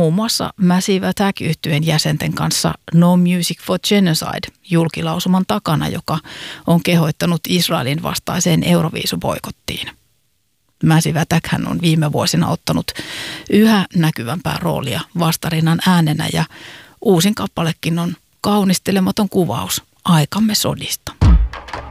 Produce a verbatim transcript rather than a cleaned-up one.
muun muassa Massive Attack-yhtyeen jäsenten kanssa No Music for Genocide julkilausuman takana, joka on kehoittanut Israelin vastaiseen Euroviisuboikottiin. Massive Attackhän on viime vuosina ottanut yhä näkyvämpää roolia vastarinnan äänenä ja uusin kappalekin on kaunistelematon kuvaus aikamme sodista.